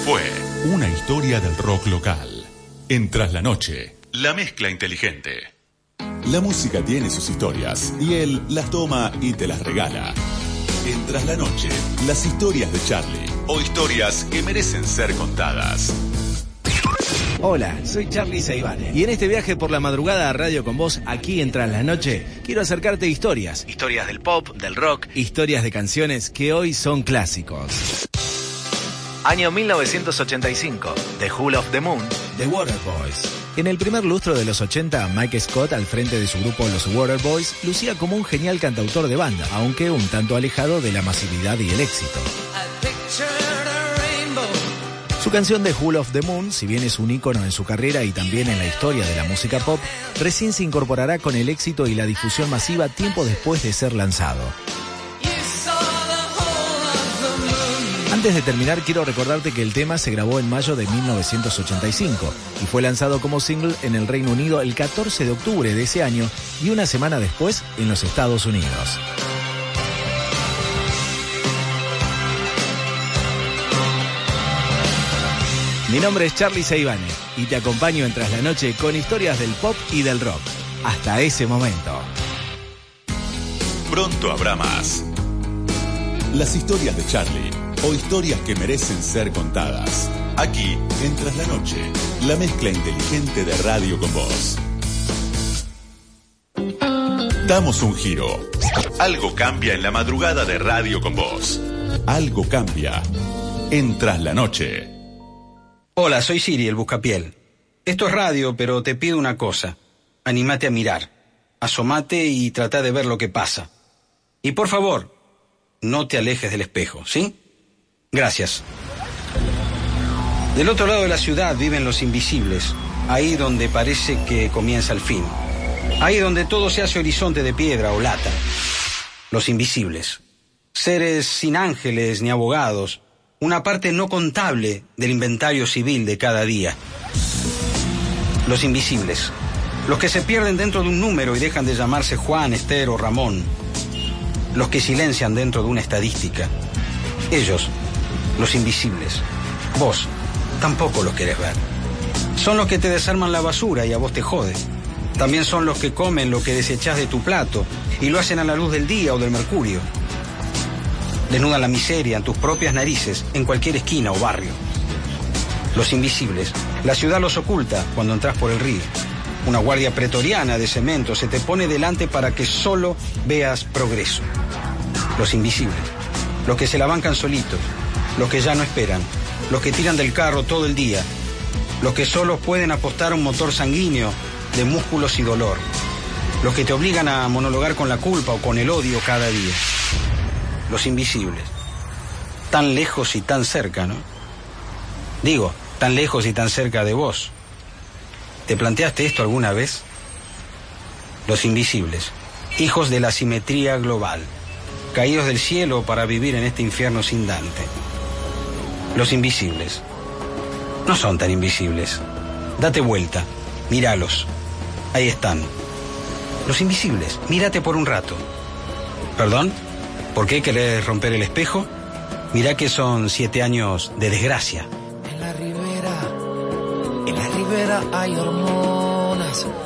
Fue una historia del rock local. En Tras la Noche, la mezcla inteligente. La música tiene sus historias y él las toma y te las regala. En Tras la Noche, las historias de Charlie, o historias que merecen ser contadas. Hola, soy Charlie Seivane y en este viaje por la madrugada a Radio con Vos, aquí en Tras la Noche, quiero acercarte historias del pop, del rock, historias de canciones que hoy son clásicos. Año 1985, The Hull of the Moon, The Waterboys. En el primer lustro de los 80, Mike Scott, al frente de su grupo Los Waterboys, lucía como un genial cantautor de banda, aunque un tanto alejado de la masividad y el éxito. Su canción The Hull of the Moon, si bien es un ícono en su carrera y también en la historia de la música pop, recién se incorporará con el éxito y la difusión masiva tiempo después de ser lanzado. Antes de terminar, quiero recordarte que el tema se grabó en mayo de 1985 y fue lanzado como single en el Reino Unido el 14 de octubre de ese año y una semana después en los Estados Unidos. Mi nombre es Charlie Seivane y te acompaño en Tras la Noche con historias del pop y del rock. Hasta ese momento. Pronto habrá más. Las historias de Charlie, o historias que merecen ser contadas. Aquí, en Tras la Noche, la mezcla inteligente de Radio con Vos. Damos un giro. Algo cambia en la madrugada de Radio con Vos. Algo cambia en Tras la Noche. Hola, soy Siri, el buscapiel. Esto es radio, pero te pido una cosa. Anímate a mirar. Asomate y trata de ver lo que pasa. Y por favor, no te alejes del espejo, ¿sí? Gracias. Del otro lado de la ciudad viven los invisibles. Ahí donde parece que comienza el fin. Ahí donde todo se hace horizonte de piedra o lata. Los invisibles. Seres sin ángeles ni abogados. Una parte no contable del inventario civil de cada día. Los invisibles. Los que se pierden dentro de un número y dejan de llamarse Juan, Esther o Ramón. Los que silencian dentro de una estadística. Ellos, los invisibles. Vos tampoco los querés ver. Son los que te desarman la basura y a vos te jode. También son los que comen lo que desechás de tu plato y lo hacen a la luz del día o del mercurio. Desnudan la miseria en tus propias narices, en cualquier esquina o barrio. Los invisibles. La ciudad los oculta cuando entras por el río. Una guardia pretoriana de cemento se te pone delante para que solo veas progreso. Los invisibles. Los que se la bancan solitos. Los que ya no esperan. Los que tiran del carro todo el día. Los que solo pueden apostar a un motor sanguíneo de músculos y dolor. Los que te obligan a monologar con la culpa o con el odio cada día. Los invisibles. Tan lejos y tan cerca, ¿no? Digo, tan lejos y tan cerca de vos. ¿Te planteaste esto alguna vez? Los invisibles. Hijos de la simetría global. Caídos del cielo para vivir en este infierno sin Dante. Los invisibles. No son tan invisibles. Date vuelta. Míralos. Ahí están. Los invisibles. Mírate por un rato. ¿Perdón? ¿Por qué querés romper el espejo? Mirá que son 7 años de desgracia. En la ribera hay hormonas.